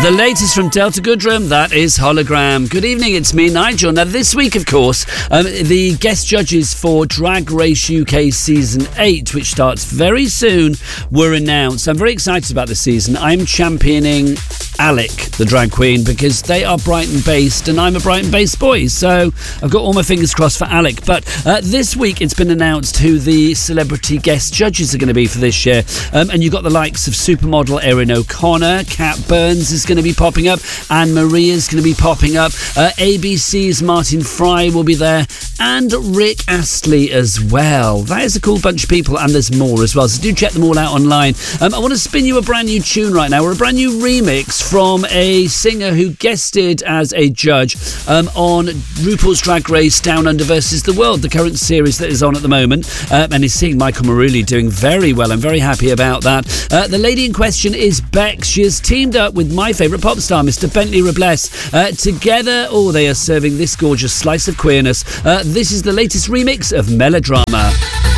The latest from Delta Goodrem, that is Hologram. Good evening, it's me, Nigel. Now, this week, of course, the guest judges for Drag Race UK Season 8, which starts very soon, were announced. I'm very excited about this season. I'm championing Alec, the drag queen, because they are Brighton-based and I'm a Brighton-based boy, so I've got all my fingers crossed for Alec. But this week, it's been announced who the celebrity guest judges are going to be for this year. And you've got the likes of supermodel Erin O'Connor, Kat Burns is going to be popping up, Anne Marie is going to be popping up, ABC's Martin Fry will be there, and Rick Astley as well. That is a cool bunch of people, and there's more as well, so do check them all out online. I want to spin you a brand new tune right now, or a brand new remix from a singer who guested as a judge on RuPaul's Drag Race Down Under versus the World, the current series that is on at the moment, and is seeing Michael Maruli doing very well. I'm very happy about that. The lady in question is Bex. She has teamed up with my favourite pop star, Mr. Bentley Robles. Together, they are serving this gorgeous slice of queerness. This is the latest remix of Melodrama.